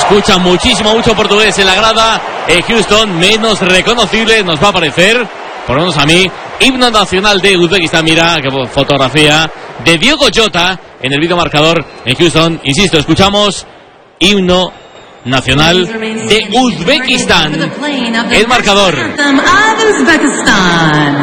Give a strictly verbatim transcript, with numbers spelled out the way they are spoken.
escucha muchísimo, mucho portugués en la grada. En Houston, menos reconocible nos va a parecer, por lo menos a mí, himno nacional de Uzbekistán. Mira qué fotografía de Diogo Jota en el video marcador en Houston. Insisto, escuchamos himno nacional de Uzbekistán. El marcador.